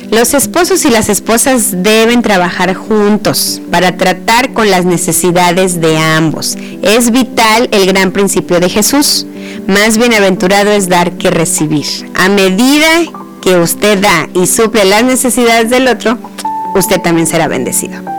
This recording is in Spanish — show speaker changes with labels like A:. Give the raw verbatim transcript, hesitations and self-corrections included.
A: Los esposos y las esposas deben trabajar juntos para tratar con las necesidades de ambos. Es vital el gran principio de Jesús. Más bienaventurado es dar que recibir. A medida que usted da y suple las necesidades del otro, usted también será bendecido.